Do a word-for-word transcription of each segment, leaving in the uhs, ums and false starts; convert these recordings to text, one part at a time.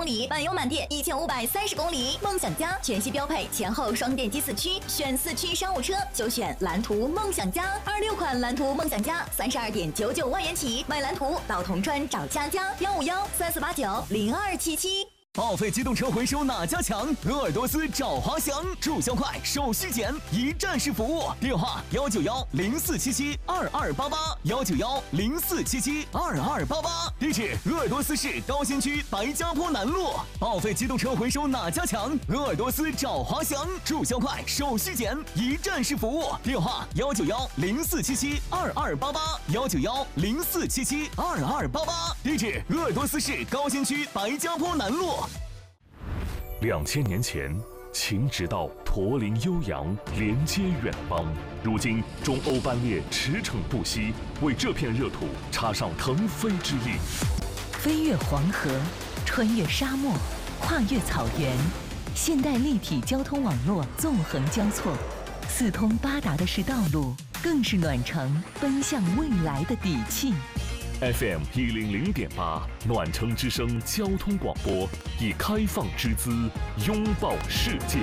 公里，满油满电一千五百三十公里。梦想家全系标配前后双电机四驱，选四驱商务车就选蓝图梦想家。二六款蓝图梦想家三十二点九九万元起，买蓝图到铜川找佳佳，幺五幺三四八九零二七七。 报废机动车回收哪家强？鄂尔多斯找华翔，注销快，手续简，一站式服务。电话：幺九幺零四七七二二八八，幺九幺零四七七二二八八。地址：鄂尔多斯市高新区白家坡南路。报废机动车回收哪家强？鄂尔多斯找华翔，注销快，手续简，一站式服务。电话：幺九幺零四七七二二八八，幺九幺零四七七二二八八。地址：鄂尔多斯市高新区白家坡南路。 两千年前，秦直道驼铃悠扬，连接远邦。如今，中欧班列驰骋不息，为这片热土插上腾飞之翼。 飞越黄河，穿越沙漠，跨越草原，现代立体交通网络纵横交错，四通八达的是道路，更是暖城奔向未来的底气。 F M 一零零点八，暖城之声交通广播，以开放之姿拥抱世界。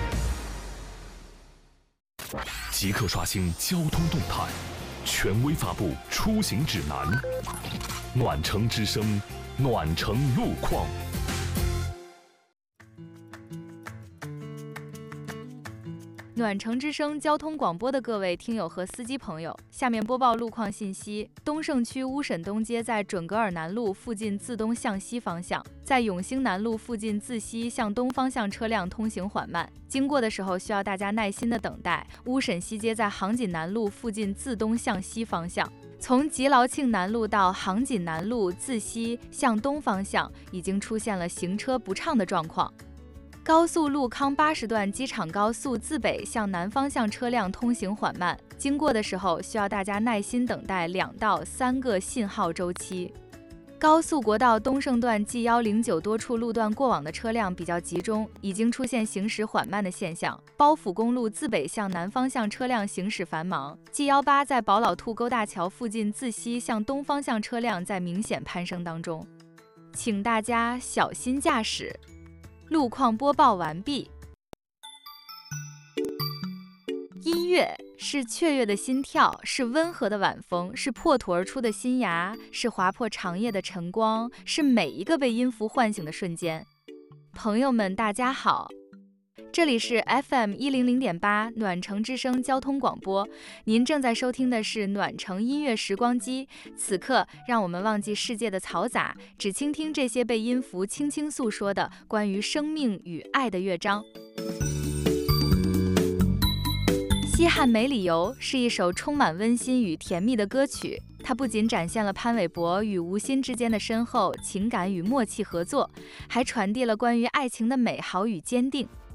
即刻刷新交通动态，权威发布出行指南。暖城之声，暖城路况。 暖城之声交通广播的各位听友和司机朋友，下面播报路况信息。东胜区乌沈东街在准格尔南路附近自东向西方向，在永兴南路附近自西向东方向车辆通行缓慢，经过的时候需要大家耐心的等待。乌沈西街在杭锦南路附近自东向西方向，从吉劳庆南路到杭锦南路自西向东方向已经出现了行车不畅的状况。高速路康八十段机场高速自北向南方向车辆通行缓慢，经过的时候需要大家耐心等待两到三个信号周期。高速国道东胜段 G 一零九多处路段过往的车辆比较集中，已经出现行驶缓慢的现象。包府公路自北向南方向车辆行驶繁忙， G 一八在宝老兔沟大桥附近自西向东方向车辆在明显攀升当中，请大家小心驾驶。路况播报完毕。音乐是雀跃的心跳，是温和的晚风，是破土而出的新芽，是划破长夜的晨光，是每一个被音符唤醒的瞬间。朋友们大家好，这里是 F M 一零零点八暖城之声交通广播，您正在收听的是暖城音乐时光机。此刻，让我们忘记世界的嘈杂，只倾听这些被音符轻轻诉说的关于生命与爱的乐章。西汉没理由是一首充满温馨与甜蜜的歌曲，它不仅展现了潘玮柏与吴昕之间的深厚情感与默契合作，还传递了关于爱情的美好与坚定。